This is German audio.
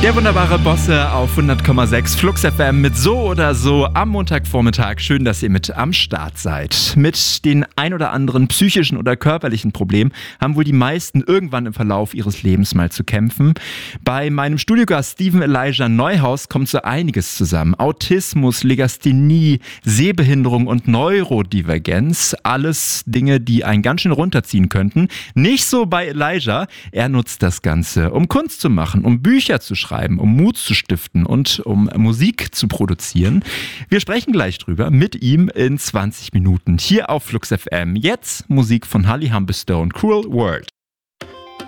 Der wunderbare Bosse auf 100,6 Flux FM mit So oder So am Montagvormittag. Schön, dass ihr mit am Start seid. Mit den ein oder anderen psychischen oder körperlichen Problemen haben wohl die meisten irgendwann im Verlauf ihres Lebens mal zu kämpfen. Bei meinem Studiogast Steven Elijah Neuhaus kommt so einiges zusammen. Autismus, Legasthenie, Sehbehinderung und Neurodivergenz. Alles Dinge, die einen ganz schön runterziehen könnten. Nicht so bei Elijah. Er nutzt das Ganze, um Kunst zu machen, um Bücher zu schreiben, um Mut zu stiften und um Musik zu produzieren. Wir sprechen gleich drüber mit ihm in 20 Minuten hier auf Flux FM. Jetzt Musik von Holly Humberstone, Cruel World.